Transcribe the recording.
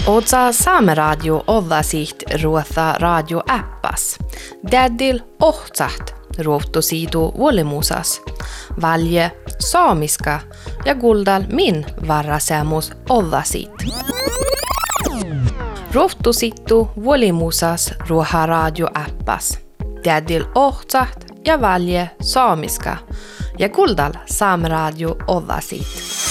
Osa Saameradio ollasiht ruotha radioäppas. Tädil ohtsat ruottosiitu vuolimusas. Valje saamiska ja kuldal min varrasemus ollasiit. Ruottosittu vuolimusas ruoha radioäppas. Tädil ohtsat ja valje saamiska ja kuldal Saameradio ollasiit.